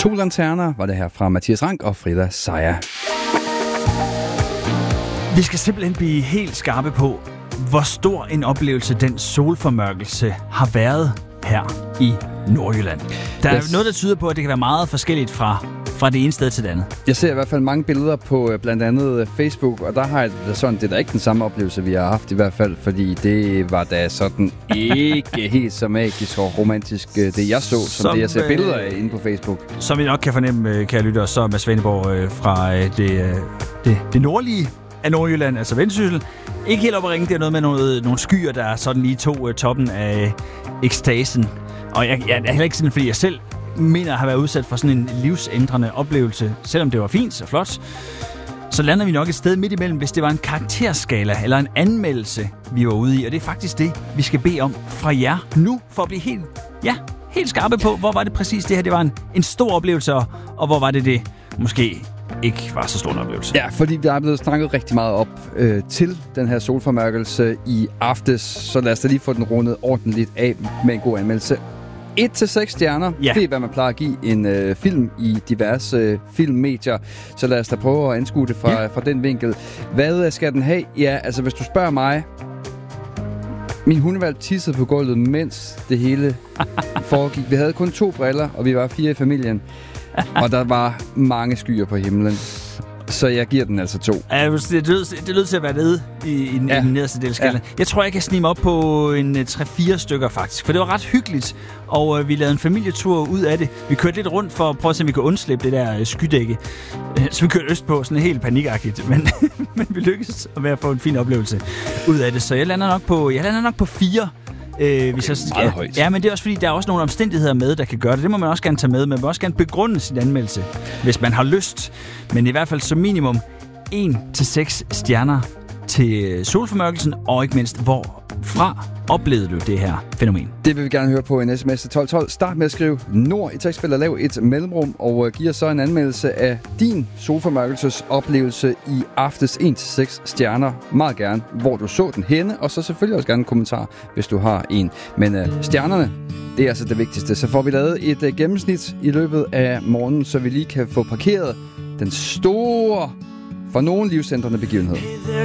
To lanterner var det her fra Mathias Rank og Frida Sejer. Vi skal simpelthen blive helt skarpe på, hvor stor en oplevelse den solformørkelse har været her i Nordjylland. Der er noget, der tyder på, at det kan være meget forskelligt fra det ene sted til det andet. Jeg ser i hvert fald mange billeder på blandt andet Facebook, og der har jeg sådan, det er da ikke den samme oplevelse, vi har haft i hvert fald, fordi det var da sådan ikke helt så magisk og romantisk, det jeg så, som det jeg ser billeder af inde på Facebook. Som I nok kan fornemme, kære lyttere, så er Mads Svaneborg fra det nordlige af Nordjylland, altså Vendsyssel. Ikke helt op at ringe, det er noget med nogle skyer, der sådan lige tog toppen af ekstasen. Og jeg er heller ikke sådan, fordi jeg selv mener at have været udsat for sådan en livsændrende oplevelse, selvom det var fint og flot. Så lander vi nok et sted midt imellem, hvis det var en karakterskala eller en anmeldelse, vi var ude i. Og det er faktisk det, vi skal bede om fra jer nu, for at blive helt skarpe på, hvor var det præcis det her. Det var en stor oplevelse, og hvor var det måske ikke var så stor en oplevelse. Ja, fordi vi er blevet snakket rigtig meget op til den her solformørkelse i aftes, så lad os da lige få den rundet ordentligt af med en god anmeldelse. 1-6 stjerner, ja. Det er, hvad man plejer at give en film i diverse filmmedier. Så lad os da prøve at anskue det fra den vinkel. Hvad skal den have? Ja, altså hvis du spørger mig, min hundevalg tissede på gulvet, mens det hele foregik. Vi havde kun 2 briller, og vi var 4 i familien. Og der var mange skyer på himlen. Så jeg giver den altså 2. Ja, det lød til at være nede i den nederste del af skalaen. Ja. Jeg tror, jeg kan snige mig op på en 3-4 stykker faktisk. For det var ret hyggeligt, og vi lavede en familietur ud af det. Vi kørte lidt rundt for at prøve at se, om vi kunne undslippe det der skydække. Så vi kørte østpå, sådan helt panikagtigt. Men vi lykkedes med at få en fin oplevelse ud af det. Så jeg lander nok på 4. Meget højt. Ja, men det er også fordi, der er også nogle omstændigheder med, der kan gøre det. Det må man også gerne tage med. Man må også gerne begrunde sin anmeldelse, hvis man har lyst. Men i hvert fald som minimum 1-6 stjerner til solformørkelsen, og ikke mindst, hvorfra oplevede du det her fænomen? Det vil vi gerne høre på en sms til 1212. Start med at skrive Nord i tekstfeltet, lav et mellemrum, og giv os så en anmeldelse af din solformørkelsesoplevelse i aftes 1-6 stjerner. Meget gerne, hvor du så den henne, og så selvfølgelig også gerne en kommentar, hvis du har en. Men stjernerne, det er altså det vigtigste. Så får vi lavet et gennemsnit i løbet af morgenen, så vi lige kan få parkeret den store, for nogle livsændrende begivenhed.